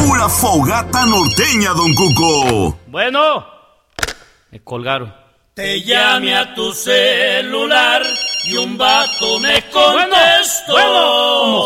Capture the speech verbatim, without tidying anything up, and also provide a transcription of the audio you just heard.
Pura fogata norteña, don Cuco. Bueno, me colgaron. Te llamé a tu celular y un vato me contestó. Bueno, bueno, como